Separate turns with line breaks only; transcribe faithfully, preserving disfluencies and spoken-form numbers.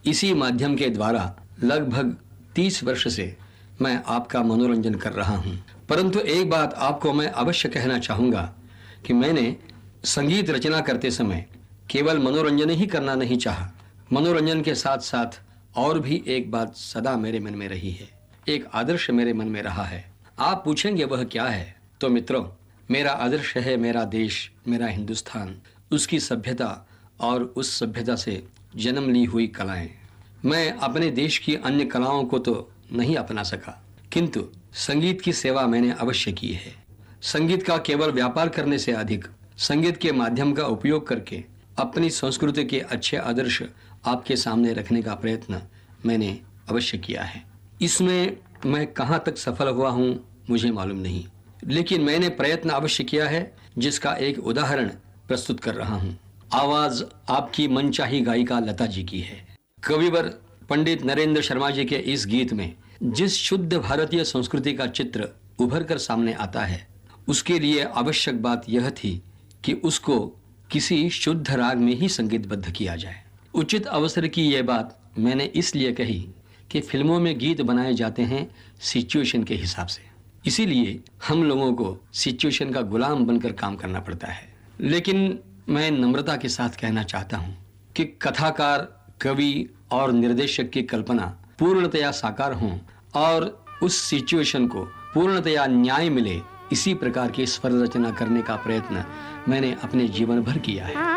इसी माध्यम के द्वारा लगभग तीस वर्ष से मैं आपका मनोरंजन कर रहा हूं। परंतु एक बात आपको मैं अवश्य कहना चाहूंगा कि मैंने संगीत रचना करते समय केवल मनोरंजन ही करना नहीं चाहा। मनोरंजन के साथ साथ और भी एक बात सदा मेरे मन में रही है, एक आदर्श मेरे मन में रहा है। आप पूछेंगे वह क्या है? तो मित्रों, मेरा आदर्श है मेरा देश, मेरा हिंदुस्तान, उसकी सभ्यता और उस सभ्यता से जन्म ली हुई कलाएं। मैं अपने देश की अन्य कलाओं को तो नहीं अपना सका, किंतु संगीत की सेवा मैंने अवश्य की है। संगीत का केवल व्यापार करने से अधिक संगीत के माध्यम का उपयोग करके अपनी संस्कृति के अच्छे आदर्श आपके सामने रखने का प्रयत्न मैंने अवश्य किया है। इसमें मैं कहाँ तक सफल हुआ हूँ मुझे मालूम नहीं, लेकिन मैंने प्रयत्न अवश्य किया है, जिसका एक उदाहरण प्रस्तुत कर रहा हूँ। आवाज आपकी मनचाही गायिका लता जी की है। कविवर पंडित नरेंद्र शर्मा जी के इस गीत में जिस शुद्ध भारतीय संस्कृति का चित्र उभर कर सामने आता है, उसके लिए आवश्यक बात यह थी कि उसको किसी शुद्ध राग में ही संगीतबद्ध किया जाए। उचित अवसर की यह बात मैंने इसलिए कही कि फिल्मों में गीत बनाए जाते हैं सिचुएशन के हिसाब से, इसीलिए हम लोगों को सिचुएशन का गुलाम बनकर काम करना पड़ता है। लेकिन मैं नम्रता के साथ कहना चाहता हूँ कि कथाकार, कवि और निर्देशक की कल्पना पूर्णतया साकार हों और उस सिचुएशन को पूर्णतया न्याय मिले, इसी प्रकार की स्वर रचना करने का प्रयत्न मैंने अपने जीवन भर किया है।